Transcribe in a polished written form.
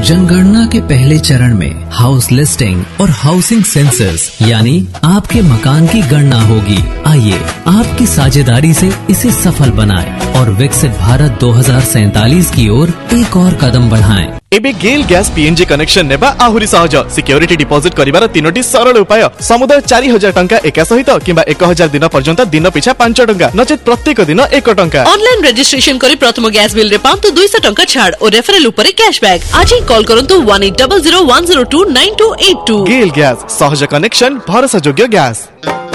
जनगणना के पहले चरण में हाउस लिस्टिंग और हाउसिंग सेंसस यानी आपके मकान की गणना होगी। आइए आपकी साझेदारी से इसे सफल बनाएं और विकसित भारत 2047 की ओर एक और कदम बढ़ाएं। एबे गेल गैस पीएनजी कनेक्शन नेबा आहुरी सहज। सिक्योरिटी डिपॉजिट करिवार 3टी सरल उपाय। समुदाय 4000 टंका एका सहित किंबा 1000 दिन पर्यंत दिन पिछा 5 टंका नचेत प्रत्येक दिन 1 टंका। ऑनलाइन रजिस्ट्रेशन करी प्रथम गैस बिल रे पांतु 200 टंका छाड़ और रेफरल ऊपर कैशबैक। आज ही कॉल करंतु 1800 102 9282। गेल गैस सहज कनेक्शन भरोसा योग्य गैस।